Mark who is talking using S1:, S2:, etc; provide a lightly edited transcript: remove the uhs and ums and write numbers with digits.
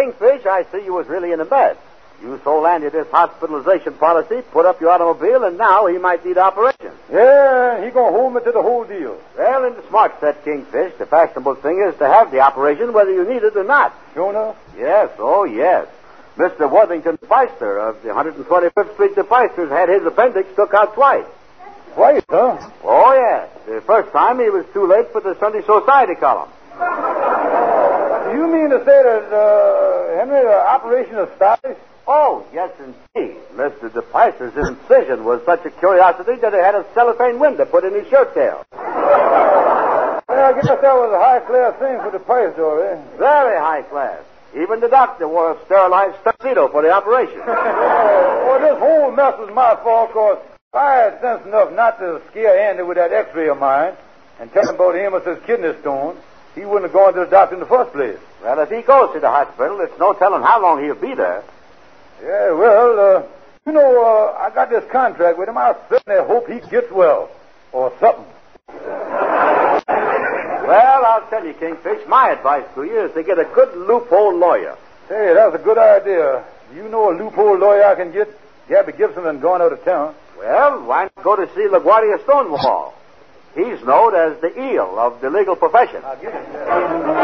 S1: Kingfish, I see you was really in a mess. You sold Andy this hospitalization policy, put up your automobile, and now he might need operation.
S2: Yeah, he gonna hold me to the whole deal.
S1: Well, in the smart set, Kingfish, the fashionable thing is to have the operation whether you need it or not.
S2: Sure enough?
S1: Yes, oh yes. Mr. Worthington Pfister of the 125th Street Pfisters had his appendix took out twice.
S2: Twice, huh?
S1: Oh, yes. The first time he was too late for the Sunday Society column.
S2: Do you mean to say that, Henry, the operation is started?
S1: Oh, yes, indeed. Mr. DePicer's incision was such a curiosity that he had a cellophane window put in his shirt tail.
S2: Well, I guess that was a high-class thing for the Pfister, eh?
S1: Very high class. Even the doctor wore a sterilized tuxedo for the operation.
S2: Well, this whole mess was my fault, because I had sense enough not to scare Andy with that x-ray of mine and tell him about Amos's kidney stone. He wouldn't have gone to the doctor in the first place.
S1: Well, if he goes to the hospital, it's no telling how long he'll be there.
S2: Yeah, well, I got this contract with him. I certainly hope he gets well. Or something.
S1: Well, I'll tell you, Kingfish, my advice to you is to get a good loophole lawyer.
S2: Hey, that's a good idea. Do you know a loophole lawyer I can get? Gabby Gibson has gone out of town.
S1: Well, why not go to see LaGuardia Stonewall? He's known as the eel of the legal profession.
S2: I'll get it.